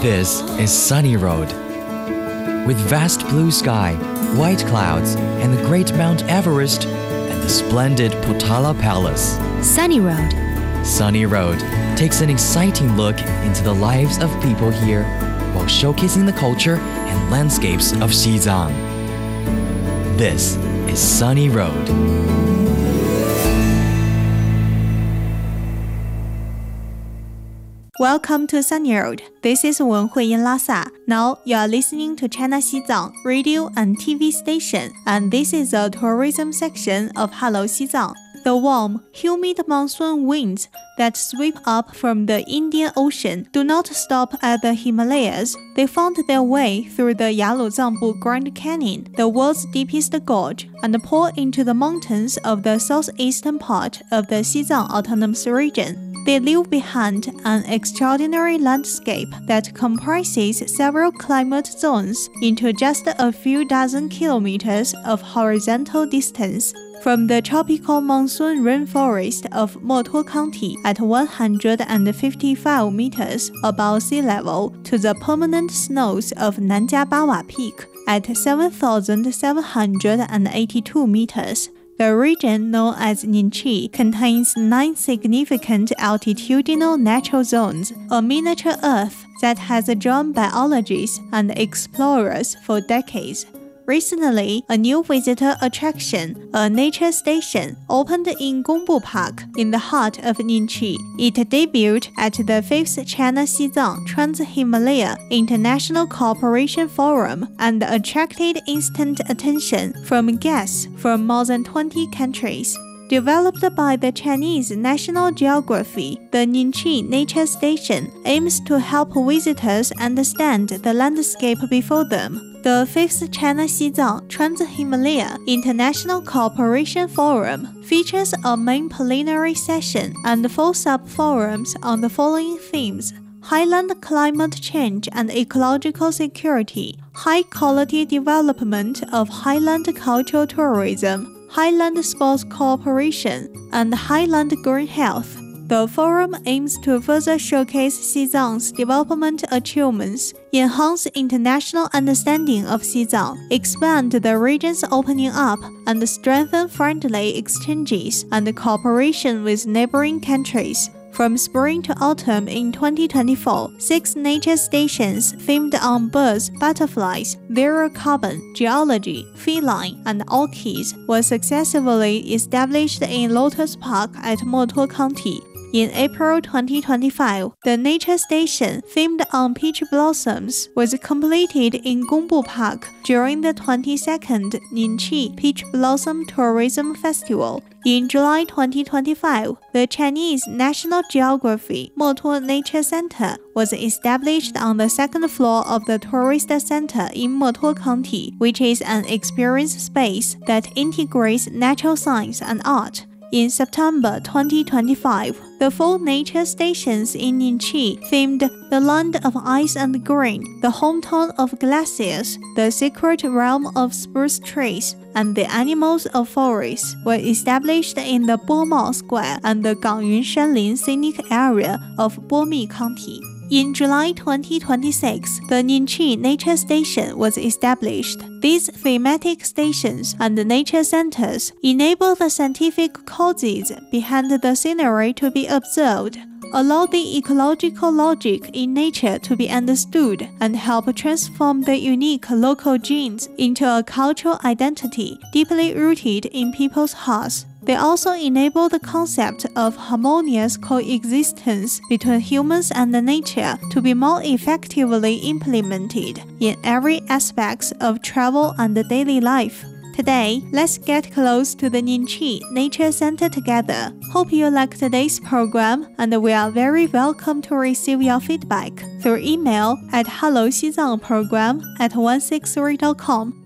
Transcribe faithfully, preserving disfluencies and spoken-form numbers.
This is Sunny Road. With vast blue sky, white clouds, and the great Mount Everest, and the splendid Potala Palace. Sunny Road. Sunny Road takes an exciting look into the lives of people here while showcasing the culture and landscapes of Xizang. This is Sunny Road. Welcome to Sunny Road. This is Wen Huiyin Lhasa. Now you are listening to China Xizang radio and T V station, and this is the tourism section of Hello Xizang. The warm, humid monsoon winds that sweep up from the Indian Ocean do not stop at the Himalayas. They found their way through the Yaluzangbu Grand Canyon, the world's deepest gorge, and pour into the mountains of the southeastern part of the Xizang Autonomous Region. They leave behind an extraordinary landscape that comprises several climate zones into just a few dozen kilometers of horizontal distance. From the tropical monsoon rainforest of Motuo County at one hundred fifty-five meters above sea level to the permanent snows of Nanjiabawa Peak at seven thousand seven hundred eighty-two meters. The region known as Ningqi contains nine significant altitudinal natural zones, a miniature Earth that has drawn biologists and explorers for decades. Recently, a new visitor attraction, a nature station, opened in Gongbu Park in the heart of Ningqi. It debuted at the fifth China Xizang Trans-Himalaya International Cooperation Forum and attracted instant attention from guests from more than twenty countries. Developed by the Chinese National Geography, the Ningqi Nature Station aims to help visitors understand the landscape before them. The fifth China Xizang Trans-Himalaya International Cooperation Forum features a main plenary session and four sub-forums on the following themes: highland climate change and ecological security, high-quality development of highland cultural tourism, highland sports cooperation, and highland green health. The forum aims to further showcase Xizang's development achievements, enhance international understanding of Xizang, expand the region's opening up, and strengthen friendly exchanges and cooperation with neighboring countries. From spring to autumn in twenty twenty-four, six nature stations themed on birds, butterflies, zero carbon, geology, feline, and orchids were successfully established in Lotus Park at Motuo County. In April twenty twenty-five, the nature station themed on peach blossoms was completed in Gongbu Park during the twenty-second Ningqi Peach Blossom Tourism Festival. In July twenty twenty-five, the Chinese National Geography Motuo Nature Center was established on the second floor of the tourist center in Motuo County, which is an experience space that integrates natural science and art. In September twenty twenty-five, the four nature stations in Ningqi themed the Land of Ice and Green, the Hometown of Glaciers, the Secret Realm of Spruce Trees, and the Animals of Forests were established in the Bomao Square and the Gangyun Shanlin Scenic Area of Bomi County. In July twenty twenty-six, the Ningqi Nature Station was established. These thematic stations and nature centers enable the scientific causes behind the scenery to be observed, allow the ecological logic in nature to be understood, and help transform the unique local genes into a cultural identity deeply rooted in people's hearts. They also enable the concept of harmonious coexistence between humans and nature to be more effectively implemented in every aspect of travel and daily life. Today, let's get close to the Ningqi Nature Center together. Hope you like today's program, and we are very welcome to receive your feedback through email at hello xizang program at one six three dot com.